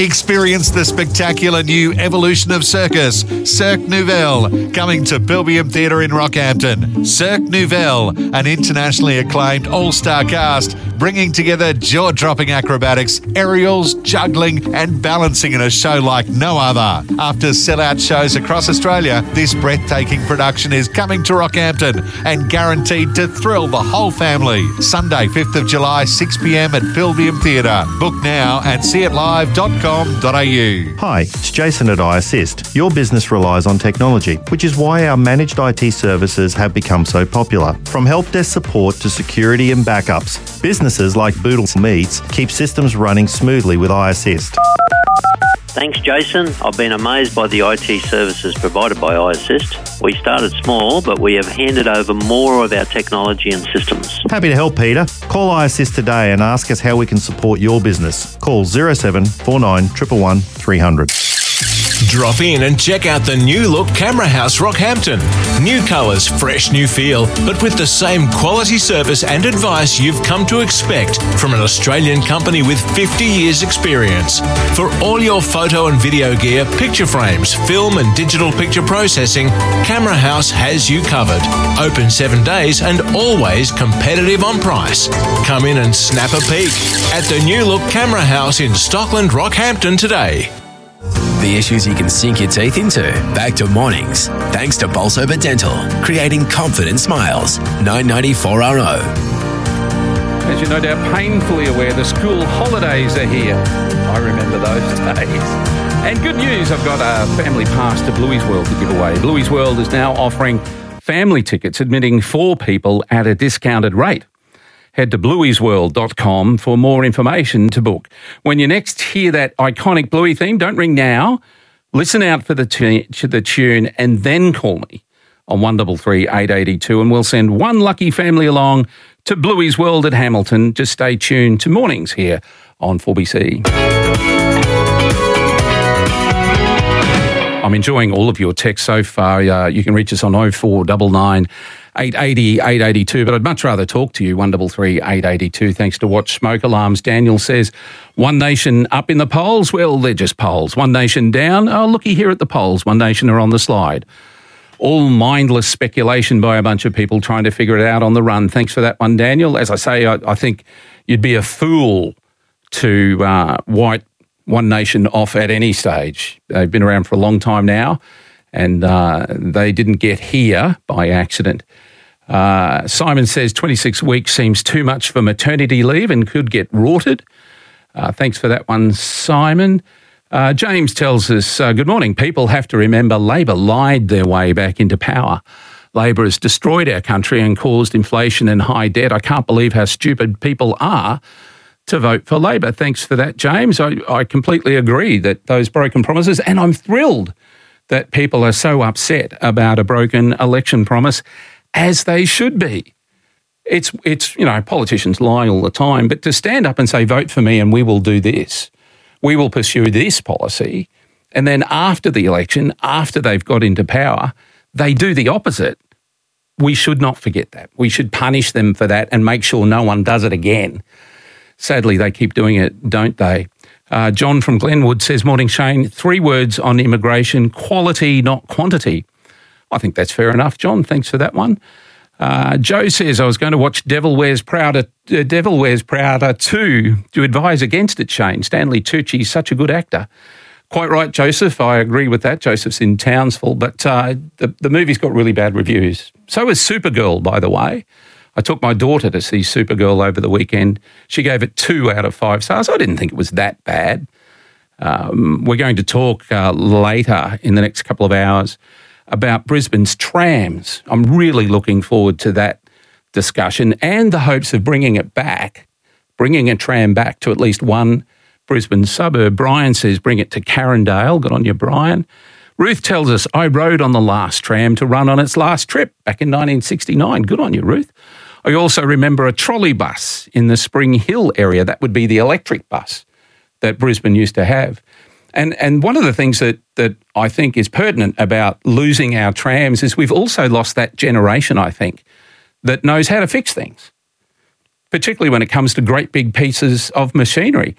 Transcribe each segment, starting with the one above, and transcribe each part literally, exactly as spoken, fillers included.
Experience the spectacular new evolution of circus, Cirque Nouvelle, coming to Pilbeam Theatre in Rockhampton. Cirque Nouvelle, an internationally acclaimed all-star cast, bringing together jaw-dropping acrobatics, aerials, juggling and balancing in a show like no other. After sellout shows across Australia, this breathtaking production is coming to Rockhampton and guaranteed to thrill the whole family. Sunday, fifth of July, six p.m. at Pilbeam Theatre. Book now at see it live dot com dot a u. Hi, it's Jason at iAssist. Your business relies on technology, which is why our managed I T services have become so popular. From help desk support to security and backups, businesses like Boodle Meats keep systems running smoothly with iAssist. Thanks, Jason. I've been amazed by the I T services provided by iAssist. We started small, but we have handed over more of our technology and systems. Happy to help, Peter. Call iAssist today and ask us how we can support your business. Call zero seven four nine one one one three hundred. Drop in and check out the new look Camera House Rockhampton. New colours, fresh new feel, but with the same quality service and advice you've come to expect from an Australian company with fifty years experience. For all your photo and video gear, picture frames, film and digital picture processing, Camera House has you covered. Open seven days and always competitive on price. Come in and snap a peek at the new look Camera House in Stockland, Rockhampton today. The issues you can sink your teeth into. Back to mornings. Thanks to Bolsover Dental. Creating confident smiles. nine ninety-four R O. As you're no doubt painfully aware, the school holidays are here. I remember those days. And good news, I've got a family pass to Bluey's World to give away. Bluey's World is now offering family tickets, admitting four people at a discounted rate. Head to blueys world dot com for more information to book. When you next hear that iconic Bluey theme, don't ring now. Listen out for the, t- the tune and then call me on one three three eight eight two and we'll send one lucky family along to Bluey's World at Hamilton. Just stay tuned to mornings here on four B C. I'm enjoying all of your texts so far. Uh, you can reach us on oh four nine nine eight eight oh eight eight two, but I'd much rather talk to you, one three three eight eight two. Thanks to Watch Smoke Alarms. Daniel says, One Nation up in the polls? Well, they're just polls. One Nation down? Oh, looky here at the polls. One Nation are on the slide. All mindless speculation by a bunch of people trying to figure it out on the run. Thanks for that one, Daniel. As I say, I, I think you'd be a fool to uh, white One Nation off at any stage. They've been around for a long time now, and uh, they didn't get here by accident. Uh, Simon says twenty-six weeks seems too much for maternity leave and could get rorted. Uh, thanks for that one, Simon. Uh, James tells us, uh, good morning. People have to remember Labor lied their way back into power. Labor has destroyed our country and caused inflation and high debt. I can't believe how stupid people are to vote for Labor. Thanks for that, James. I, I completely agree that those broken promises, and I'm thrilled that people are so upset about a broken election promise, as they should be. It's, it's you know, politicians lie all the time, but to stand up and say, vote for me and we will do this, we will pursue this policy, and then after the election, after they've got into power, they do the opposite. We should not forget that. We should punish them for that and make sure no one does it again. Sadly, they keep doing it, don't they? Uh, John from Glenwood says, morning, Shane, three words on immigration, quality, not quantity. I think that's fair enough, John. Thanks for that one. Uh, Joe says, I was going to watch Devil Wears Prada, uh, Devil Wears Prada two to advise against it, Shane. Stanley Tucci's such a good actor. Quite right, Joseph. I agree with that. Joseph's in Townsville, but uh, the, the movie's got really bad reviews. So is Supergirl, by the way. I took my daughter to see Supergirl over the weekend. She gave it two out of five stars. I didn't think it was that bad. Um, we're going to talk uh, later in the next couple of hours about Brisbane's trams. I'm really looking forward to that discussion and the hopes of bringing it back, bringing a tram back to at least one Brisbane suburb. Brian says bring it to Carindale. Good on you, Brian. Ruth tells us, I rode on the last tram to run on its last trip back in nineteen sixty-nine. Good on you, Ruth. I also remember a trolley bus in the Spring Hill area. That would be the electric bus that Brisbane used to have. And and one of the things that, that I think is pertinent about losing our trams is we've also lost that generation, I think, that knows how to fix things, particularly when it comes to great big pieces of machinery.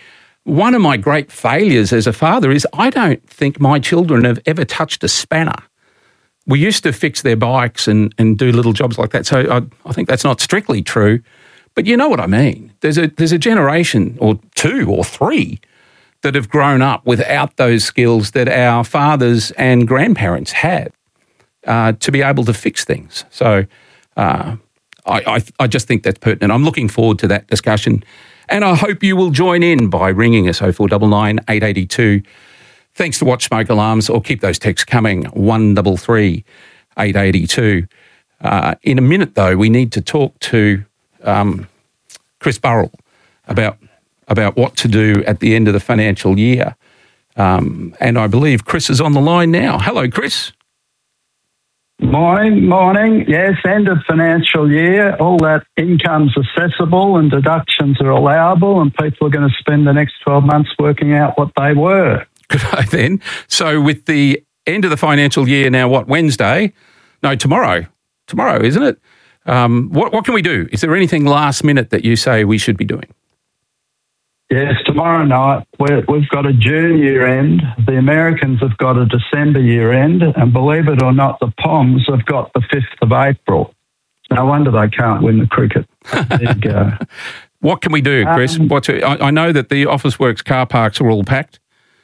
one of my great failures as a father is I don't think my children have ever touched a spanner. We used to fix their bikes and, and do little jobs like that. So I, I think that's not strictly true, but you know what I mean. There's a there's a generation or two or three that have grown up without those skills that our fathers and grandparents had uh, to be able to fix things. So uh, I, I I just think that's pertinent. I'm looking forward to that discussion, and I hope you will join in by ringing us oh four nine nine, eight eight two. Thanks to Watch Smoke Alarms, or keep those texts coming, one three three, eight eight two. Uh, in a minute, though, we need to talk to um, Chris Burrell about, about what to do at the end of the financial year. Um, and I believe Chris is on the line now. Hello, Chris. Morning, morning. Yes, end of financial year. All that income's accessible and deductions are allowable, and people are going to spend the next twelve months working out what they were. Good day then. So with the end of the financial year now, what, Wednesday? No, tomorrow. Tomorrow, isn't it? Um, what, what can we do? Is there anything last minute that you say we should be doing? Yes, tomorrow night we're, we've got a June year end. The Americans have got a December year end, and believe it or not, the Poms have got the fifth of April. No wonder they can't win the cricket. There you go. What can we do, Chris? Um, What's, I, I know that the Officeworks car parks are all packed.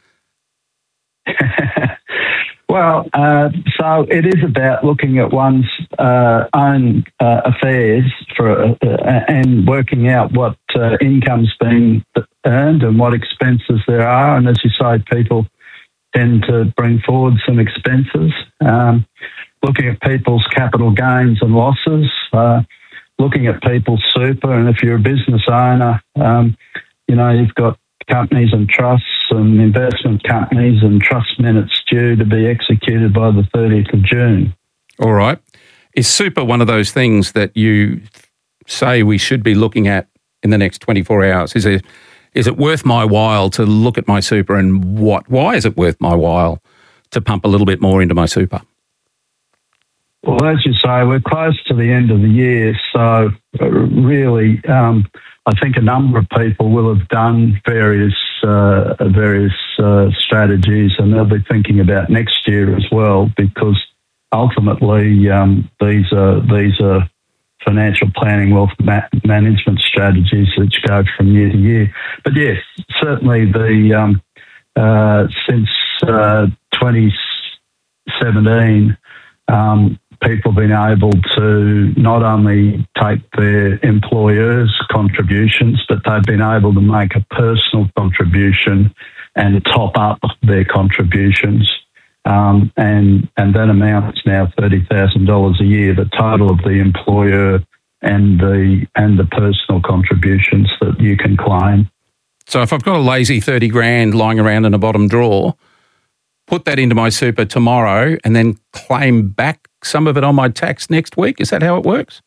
Well, uh, so it is about looking at one's uh, own uh, affairs for uh, and working out what uh, income's being earned and what expenses there are. And as you say, people tend to bring forward some expenses. Um, looking at people's capital gains and losses, uh, looking at people's super, and if you're a business owner, um, you know, you've got companies and trusts and investment companies and trust minutes due to be executed by the thirtieth of June. All right. Is super one of those things that you say we should be looking at in the next twenty-four hours? Is it, is it worth my while to look at my super, and what? Why is it worth my while to pump a little bit more into my super? Well, as you say, we're close to the end of the year, so really um, I think a number of people will have done various uh, various uh, strategies, and they'll be thinking about next year as well, because ultimately um, these are these are financial planning, wealth ma- management strategies which go from year to year. But yes, certainly the um, uh, since uh, twenty seventeen. Um, people have been able to not only take their employers' contributions, but they've been able to make a personal contribution and top up their contributions. Um, and, and that amount is now thirty thousand dollars a year, the total of the employer and the, and the personal contributions that you can claim. So if I've got a lazy thirty grand lying around in a bottom drawer, put that into my super tomorrow and then claim back some of it on my tax next week? Is that how it works?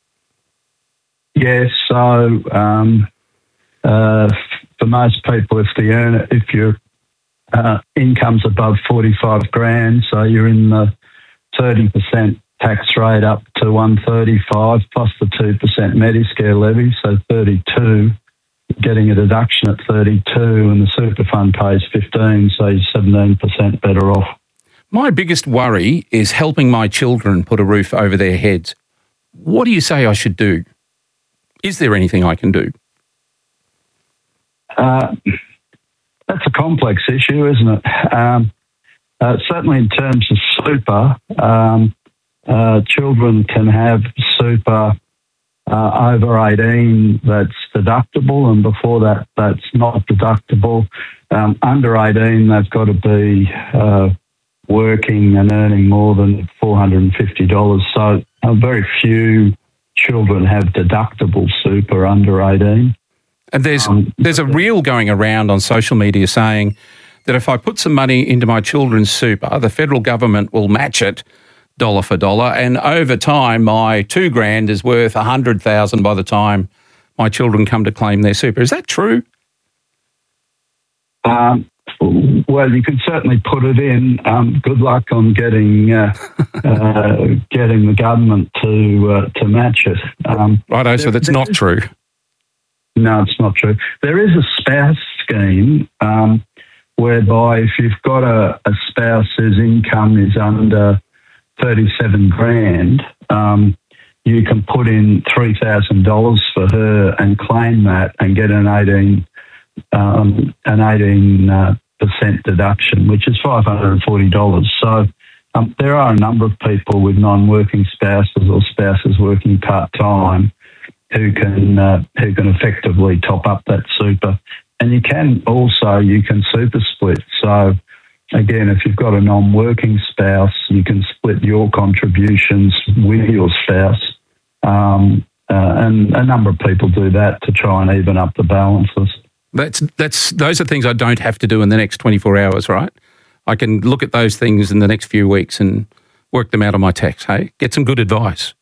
Yes. So um, uh, for most people, if the earner, if your uh, income's above forty-five grand, so you're in the thirty percent tax rate up to one thirty-five plus the two percent Medicare levy, so thirty-two. Getting a deduction at thirty-two, and the super fund pays fifteen, so you're seventeen percent better off. My biggest worry is helping my children put a roof over their heads. What do you say I should do? Is there anything I can do? Uh, that's a complex issue, isn't it? Um, uh, certainly in terms of super, um, uh, children can have super Uh, over eighteen, that's deductible, and before that, that's not deductible. Um, under eighteen, they've got to be uh, working and earning more than four hundred fifty dollars. So uh, very few children have deductible super under eighteen. And there's um, there's a reel going around on social media saying that if I put some money into my children's super, the federal government will match it dollar for dollar, and over time, my two grand is worth a hundred thousand by the time my children come to claim their super. Is that true? Um, well, you can certainly put it in. Um, good luck on getting uh, uh, getting the government to uh, to match it. Um, Righto, so that's not true. No, it's not true. There is a spouse scheme um, whereby if you've got a, a spouse whose income is under thirty-seven grand, um, you can put in three thousand dollars for her and claim that and get an eighteen um, an eighteen uh, percent deduction, which is five hundred forty dollars. So um, there are a number of people with non-working spouses or spouses working part-time who can uh, who can effectively top up that super. And you can also, you can super split. So again, if you've got a non-working spouse, you can split your contributions with your spouse. Um, uh, and a number of people do that to try and even up the balances. That's that's those are things I don't have to do in the next twenty-four hours, right? I can look at those things in the next few weeks and work them out on my tax, hey? Get some good advice.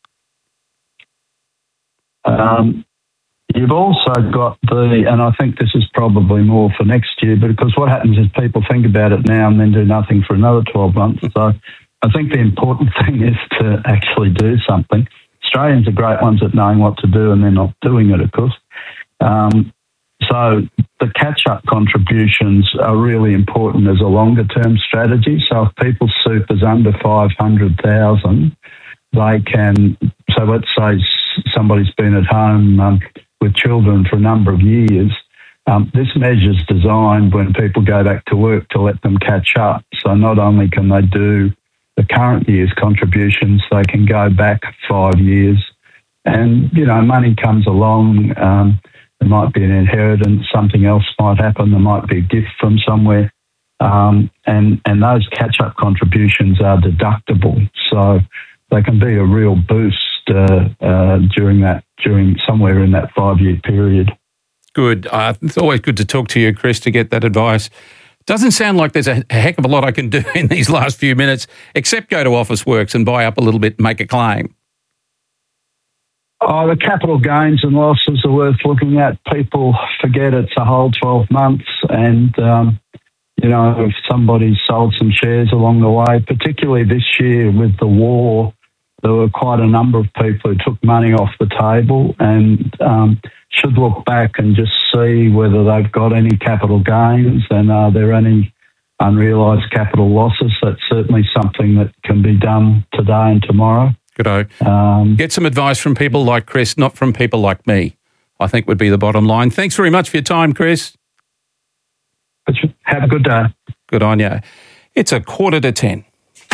Um, you've also got the, and I think this is probably more for next year, because what happens is people think about it now and then do nothing for another twelve months. So I think the important thing is to actually do something. Australians are great ones at knowing what to do and they're not doing it, of course. Um, so the catch-up contributions are really important as a longer-term strategy. So if people's super's under five hundred thousand dollars, they can, so let's say somebody's been at home um, with children for a number of years, um, this measure is designed when people go back to work to let them catch up. So not only can they do the current year's contributions, they can go back five years. And, you know, money comes along. Um, there might be an inheritance, something else might happen. There might be a gift from somewhere. Um, and, and those catch-up contributions are deductible. So they can be a real boost uh, uh, during that, during somewhere in that five-year period. Good. Uh, it's always good to talk to you, Chris, to get that advice. Doesn't sound like there's a heck of a lot I can do in these last few minutes, except go to Officeworks and buy up a little bit and make a claim. Oh, the capital gains and losses are worth looking at. People forget it's a whole twelve months, and, um, you know, if somebody sold some shares along the way, particularly this year with the war, there were quite a number of people who took money off the table and um, should look back and just see whether they've got any capital gains and are there any unrealised capital losses. That's certainly something that can be done today and tomorrow. Good-o. Um, Get some advice from people like Chris, not from people like me, I think would be the bottom line. Thanks very much for your time, Chris. Have a good day. Good on you. It's a quarter to ten.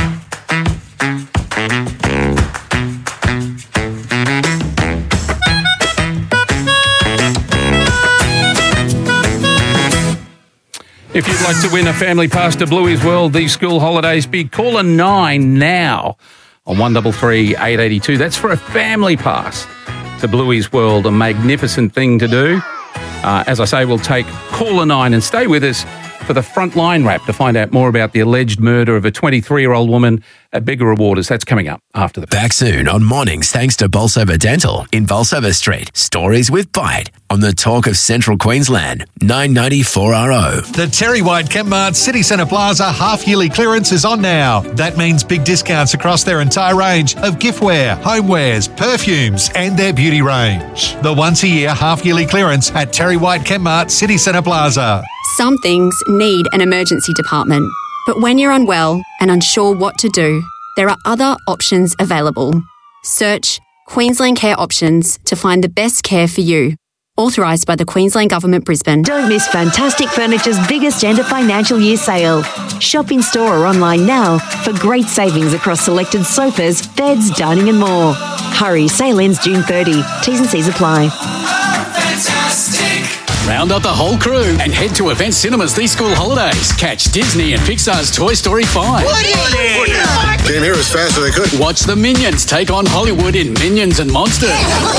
If you'd like to win a family pass to Bluey's World these school holidays, be calling nine now on one three three, eight eight two. That's for a family pass to Bluey's World, a magnificent thing to do. Uh, as I say, we'll take caller nine and stay with us for the Frontline Wrap to find out more about the alleged murder of a twenty-three-year-old woman at Bigger Rewarders. That's coming up after the... Back soon on Mornings thanks to Bolsover Dental in Bolsover Street. Stories with Bite on the Talk of Central Queensland, nine ninety-four R O. The Terry White Chemmart City Centre Plaza half-yearly clearance is on now. That means big discounts across their entire range of giftware, homewares, perfumes and their beauty range. The once-a-year half-yearly clearance at Terry White Chemmart City Centre Plaza. Some things need an emergency department, but when you're unwell and unsure what to do, there are other options available. Search Queensland Care Options to find the best care for you. Authorised by the Queensland Government, Brisbane. Don't miss Fantastic Furniture's biggest end of financial year sale. Shop in store or online now for great savings across selected sofas, beds, dining and more. Hurry, sale ends June thirtieth. T's and C's apply. Fantastic. Round up the whole crew and head to Event Cinemas these school holidays. Catch Disney and Pixar's Toy Story five. Woody! Came here as fast as they could. Watch the Minions take on Hollywood in Minions and Monsters.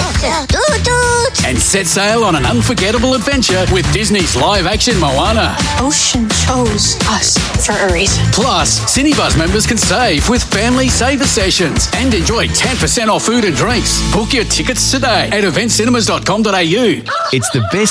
And set sail on an unforgettable adventure with Disney's live-action Moana. Ocean chose us for a reason. Plus, Cinebuzz members can save with family saver sessions and enjoy ten percent off food and drinks. Book your tickets today at event cinemas dot com dot a u. It's the best way to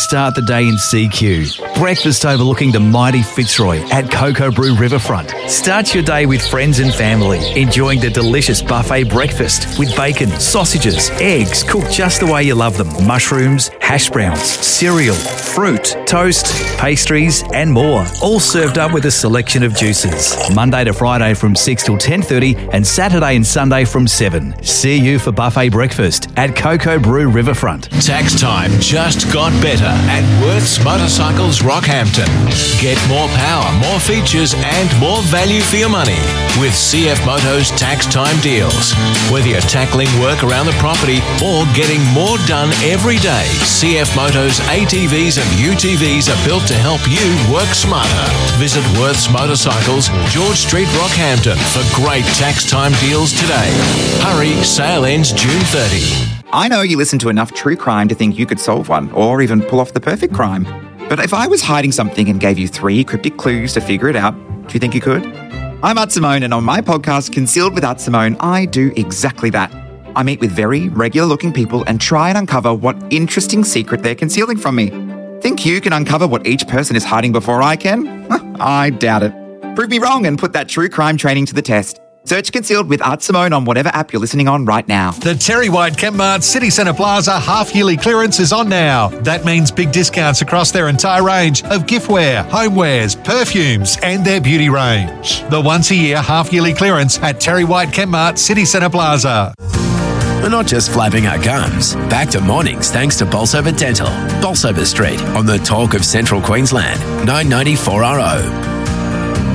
start the day in C Q. Breakfast overlooking the mighty Fitzroy at Cocoa Brew Riverfront. Start your day with friends and family, enjoying the delicious buffet breakfast with bacon, sausages, eggs cooked just the way you love them, mushrooms, hash browns, cereal, fruit, toast, pastries and more, all served up with a selection of juices. Monday to Friday from six till ten thirty and Saturday and Sunday from seven. See you for buffet breakfast at Cocoa Brew Riverfront. Tax time just got better at Worth's Motorcycles Rockhampton. Get more power, more features and more value for your money with C F Moto's tax time deals. Whether you're tackling work around the property or getting more done every day, C F Moto's A T Vs and U T Vs are built to help you work smarter. Visit Worth's Motorcycles, George Street, Rockhampton for great tax time deals today. Hurry, sale ends June thirtieth. I know you listen to enough true crime to think you could solve one, or even pull off the perfect crime. But if I was hiding something and gave you three cryptic clues to figure it out, do you think you could? I'm Art Simone, and on my podcast, Concealed with Art Simone, I do exactly that. I meet with very regular-looking people and try and uncover what interesting secret they're concealing from me. Think you can uncover what each person is hiding before I can? I doubt it. Prove me wrong and put that true crime training to the test. Search Concealed with Art Simone on whatever app you're listening on right now. The Terry White Chemmart City Centre Plaza half-yearly clearance is on now. That means big discounts across their entire range of giftware, homewares, perfumes and their beauty range. The once-a-year half-yearly clearance at Terry White Chemmart City Centre Plaza. We're not just flapping our gums. Back to mornings thanks to Bolsover Dental. Bolsover Street on the talk of Central Queensland. nine ninety-four R O.